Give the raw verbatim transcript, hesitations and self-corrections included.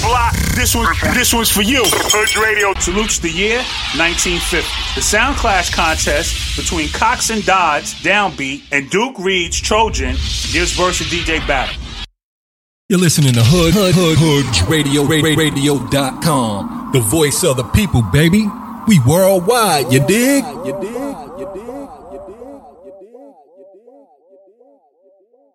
block. This one, this one's for you. Hood Radio salutes the year nineteen fifty. The Sound Clash contest between Cox and Dodds, Downbeat, and Duke Reed's Trojan gives Versa D J battle. You're listening to Hood, Hood, Hood, Hood Radio, radio dot com. The voice of the people, baby. We worldwide, you dig? You dig? You dig?